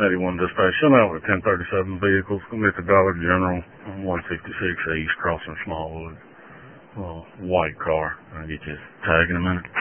81 dispatch. Send out with 1037 vehicles. Gonna be at the Dollar General on 156 East, crossing Smallwood. White car. I'll get you a tag in a minute.